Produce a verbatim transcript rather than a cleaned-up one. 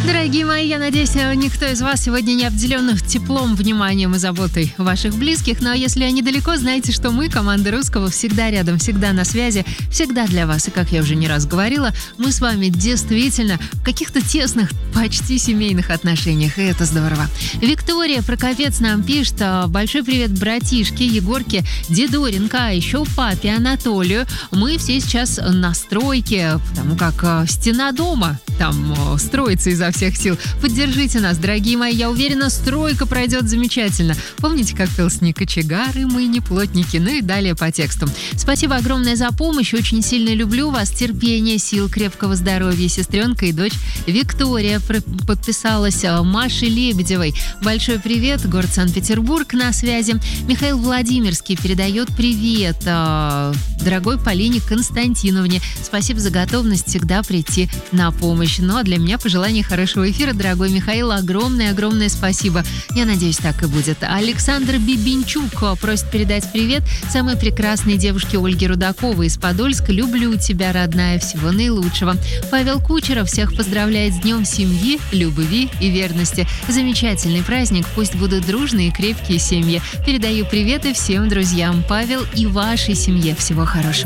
Дорогие мои, я надеюсь, никто из вас сегодня не обделен теплом, вниманием и заботой ваших близких. Но если они далеко, знайте, что мы, команда Русского, всегда рядом, всегда на связи, всегда для вас. И как я уже не раз говорила, мы с вами действительно в каких-то тесных, почти семейных отношениях. И это здорово. Виктория Прокопец нам пишет: большой привет братишке Егорке Дедоренко, а еще папе Анатолию. Мы все сейчас на стройке, потому как стена дома там строится изо всех сил. Поддержите нас, дорогие мои. Я уверена, стройка пройдет замечательно. Помните, как пел Сни кочегары, мы не плотники? Ну и далее по тексту. Спасибо огромное за помощь. Очень сильно люблю вас. Терпения, сил, крепкого здоровья. Сестренка и дочь Виктория подписалась Маше Лебедевой. Большой привет. Город Санкт-Петербург на связи. Михаил Владимирский передает привет дорогой Полине Константиновне. Спасибо за готовность всегда прийти на помощь. Ну а для меня пожелание хорошего эфира, дорогой Михаил. Огромное-огромное спасибо. Я надеюсь, так и будет. Александр Бибинчук просит передать привет самой прекрасной девушке Ольге Рудаковой из Подольска. Люблю тебя, родная. Всего наилучшего. Павел Кучеров всех поздравляет с Днем семьи, любви и верности. Замечательный праздник. Пусть будут дружные и крепкие семьи. Передаю приветы всем друзьям. Павел, и вашей семье. Всего хорошего.